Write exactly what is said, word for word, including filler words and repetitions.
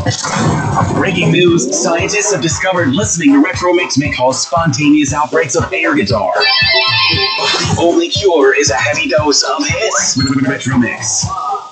Breaking news, scientists have discovered listening to Retro Mix may cause spontaneous outbreaks of air guitar. The only cure is a heavy dose of hits. Retro Mix.